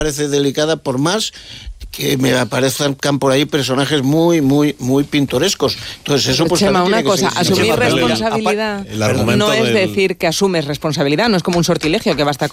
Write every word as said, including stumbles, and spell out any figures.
parece delicada, por más que me aparezcan por ahí personajes muy, muy, muy pintorescos. Entonces eso pues Chema, también una tiene cosa, que seguir. asumir Chema, pero el- responsabilidad el argumento no es del- decir que asumes responsabilidad, no es como un sortilegio que basta